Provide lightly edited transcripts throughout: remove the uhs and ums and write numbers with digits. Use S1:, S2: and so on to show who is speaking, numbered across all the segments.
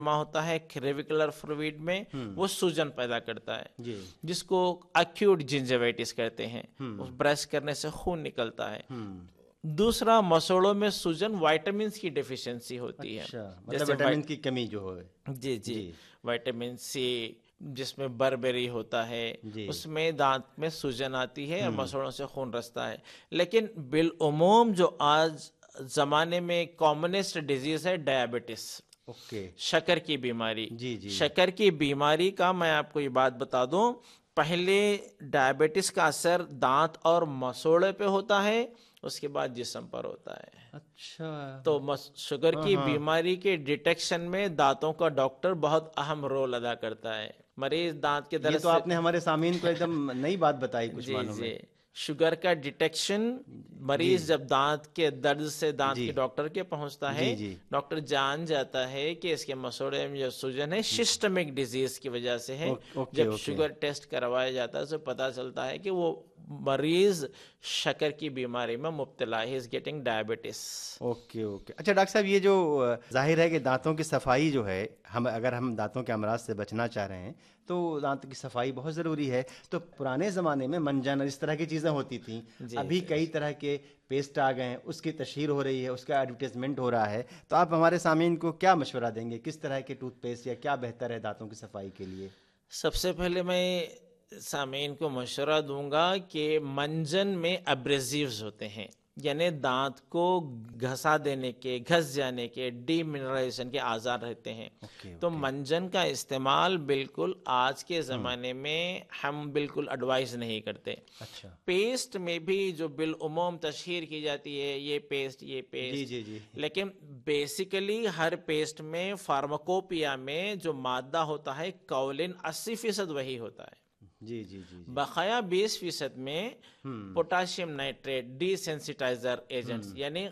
S1: ہوتا ہے کریویکولر فلوئڈ میں، وہ سوجن پیدا کرتا ہے،
S2: جی
S1: جس کو ایکیوٹ جنجوائٹس کہتے ہیں، برش کرنے سے خون نکلتا ہے۔ دوسرا، مسوڑوں میں سوجن وائٹامنس کی ڈیفیشنسی ہوتی ہے،
S2: اچھا، مطلب وٹامن کی کمی جو ہے۔
S1: جی وائٹامن سی جس میں بربری ہوتا ہے، اس میں دانت میں سوجن آتی ہے اور مسوڑوں سے خون رستا ہے۔ لیکن بالعموم جو آج زمانے میں کامنسٹ ڈیزیز ہے ڈائبٹس، شکر کی بیماری۔ شکر کی بیماری کا میں آپ کو یہ بات بتا دوں، پہلے ڈائبٹس کا اثر دانت اور مسوڑے پہ ہوتا ہے، اس کے بعد جسم پر ہوتا ہے۔
S2: اچھا،
S1: تو شوگر کی بیماری کے ڈیٹیکشن میں دانتوں کا ڈاکٹر بہت اہم رول ادا کرتا ہے۔ مریض دانت کے درد
S2: یہ تو آپ نے ہمارے سامعین کو ایک دم نئی بات بتائی کچھ معنوں میں۔
S1: شوگر کا ڈیٹیکشن، مریض جب دانت کے درد سے دانت کے ڈاکٹر کے پہنچتا ہے، ڈاکٹر جان جاتا ہے کہ اس کے مسوڑے میں جو سوجن ہے سسٹمک ڈیزیز کی وجہ سے ہے۔ جب شوگر ٹیسٹ کروایا جاتا ہے تو پتہ چلتا ہے کہ وہ مریض شکر کی بیماری میں مبتلا ہے، ہی از گیٹنگ ڈائبٹس۔
S2: اوکے۔ اچھا ڈاکٹر صاحب، یہ جو ظاہر ہے کہ دانتوں کی صفائی جو ہے، اگر ہم دانتوں کے امراض سے بچنا چاہ رہے ہیں تو دانت کی صفائی بہت ضروری ہے۔ تو پرانے زمانے میں منجن اور اس طرح کی چیزیں ہوتی تھیں، ابھی کئی طرح کے پیسٹ آ گئے ہیں، اس کی تشہیر ہو رہی ہے، اس کا ایڈورٹائزمنٹ ہو رہا ہے، تو آپ ہمارے سامعین کو کیا مشورہ دیں گے، کس طرح کے ٹوتھ پیسٹ یا کیا بہتر ہے دانتوں کی صفائی کے لیے؟
S1: سب سے پہلے میں سامعین کو مشورہ دوں گا کہ منجن میں ابریزیوز ہوتے ہیں، یعنی دانت کو گھسا دینے کے، گھس جانے کے، ڈی منرلائزیشن کے آثار رہتے ہیں۔ تو منجن کا استعمال بالکل آج کے زمانے میں ہم بالکل ایڈوائز نہیں کرتے۔ پیسٹ میں بھی جو بالعموم تشہیر کی جاتی ہے، یہ پیسٹ، لیکن بیسیکلی ہر پیسٹ میں فارماکوپیا میں جو مادہ ہوتا ہے کاولن 80% وہی ہوتا ہے۔ بقایا 20% میں پوٹاشیم نائٹریٹ ڈی سینسیٹائزر ایجنٹس، یعنی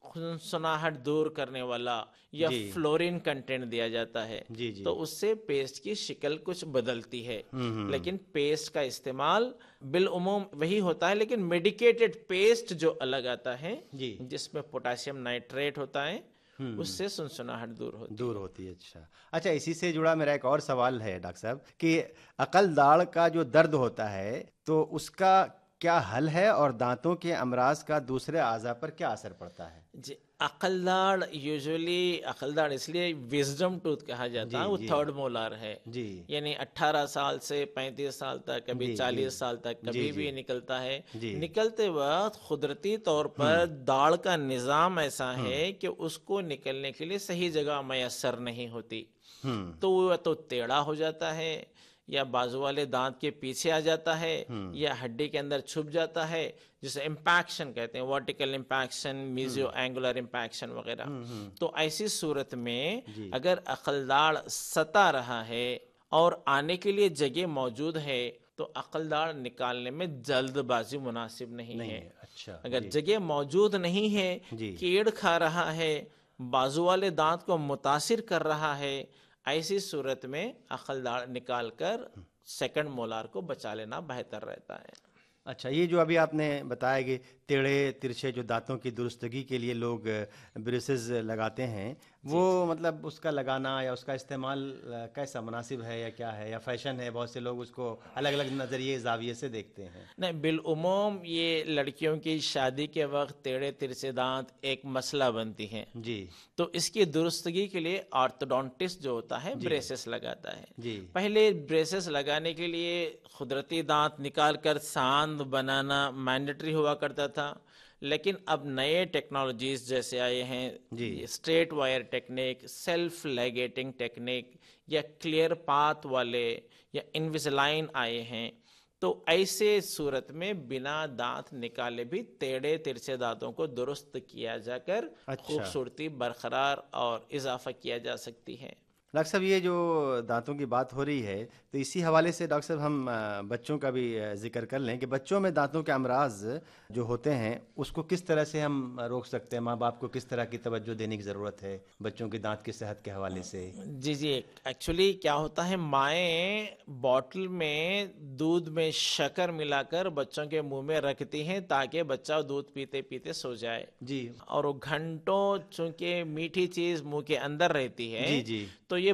S1: سناہٹ دور کرنے والا یا فلورین کنٹینٹ دیا جاتا ہے، تو اس سے پیسٹ کی شکل کچھ بدلتی ہے۔ لیکن پیسٹ کا استعمال بالعموم وہی ہوتا ہے، لیکن میڈیکیٹڈ پیسٹ جو الگ آتا ہے جس میں پوٹاشیم نائٹریٹ ہوتا ہے، اس سے سنسناہٹ دور ہوتی ہے۔
S2: اچھا، اسی سے جڑا میرا ایک اور سوال ہے ڈاکٹر صاحب کہ عقل داڑھ کا جو درد ہوتا ہے تو اس کا کیا حل ہے، اور دانتوں کے امراض کا دوسرے اعضاء پر کیا اثر پڑتا ہے؟
S1: عقل داڑھ یوزولی عقل داڑھ اس لیے وزڈم ٹوتھ کہا جاتا ہے، وہ تھرڈ مولار ہے، یعنی 18 سال سے 35 سال تک، کبھی 40 سال تک کبھی بھی نکلتا ہے۔ نکلتے وقت قدرتی طور پر داڑھ کا نظام ایسا ہے کہ اس کو نکلنے کے لیے صحیح جگہ میسر نہیں ہوتی، تو وہ تو ٹیڑھا ہو جاتا ہے، یا بازو والے دانت کے پیچھے آ جاتا ہے، یا ہڈی کے اندر چھپ جاتا ہے، جسے امپیکشن کہتے ہیں، ورٹیکل امپیکشن، میزیو اینگولر امپیکشن وغیرہ۔ تو ایسی صورت میں اگر عقل داڑھ ستا رہا ہے اور آنے کے لیے جگہ موجود ہے تو عقل داڑھ نکالنے میں جلد بازی مناسب نہیں ہے۔ اگر جگہ موجود نہیں ہے، کیڑ کھا رہا ہے، بازو والے دانت کو متاثر کر رہا ہے، ایسی صورت میں عقل داڑھ نکال کر سیکنڈ مولار کو بچا لینا بہتر رہتا ہے۔
S2: اچھا، یہ جو ابھی آپ نے بتایا کہ ٹیڑھے ترچھے جو دانتوں کی درستگی کے لیے لوگ بریسز لگاتے ہیں، وہ مطلب اس کا لگانا یا اس کا استعمال کیسا مناسب ہے یا کیا ہے، یا فیشن ہے؟ بہت سے لوگ اس کو الگ الگ نظریے زاویے سے دیکھتے ہیں۔
S1: نہیں، بالعموم یہ لڑکیوں کی شادی کے وقت ٹیڑھے ترچھے دانت ایک مسئلہ بنتی ہیں، تو اس کی درستگی کے لیے آرتھوڈونٹسٹ جو ہوتا ہے بریسز لگاتا ہے۔ پہلے بریسز لگانے کے لیے قدرتی دانت نکال کر ساند بنانا مینڈیٹری ہوا کرتا تھا، لیکن اب نئے ٹیکنالوجیز جیسے آئے ہیں، street wire technique, self لیگیٹنگ technique, یا کلیئر پاتھ والے یا انویزلائن آئے ہیں، تو ایسے صورت میں بنا دانت نکالے بھی ٹیڑھے ترچھے دانتوں کو درست کیا جا کر خوبصورتی برقرار اور اضافہ کیا جا سکتی ہے۔
S2: ڈاکٹر صاحب، یہ جو دانتوں کی بات ہو رہی ہے تو اسی حوالے سے ڈاکٹر صاحب ہم بچوں کا بھی ذکر کر لیں کہ بچوں میں دانتوں کے امراض جو ہوتے ہیں اس کو کس طرح سے ہم روک سکتے ہیں؟ ماں باپ کو کس طرح کی توجہ دینے کی ضرورت ہے بچوں کی دانت کی صحت کے حوالے سے؟
S1: جی ایکچولی کیا ہوتا ہے، مائیں باٹل میں دودھ میں شکر ملا کر بچوں کے منہ میں رکھتی ہیں تاکہ بچہ دودھ پیتے پیتے سو جائے، اور وہ گھنٹوں چونکہ میٹھی چیز منہ کے اندر رہتی ہے، تو یہ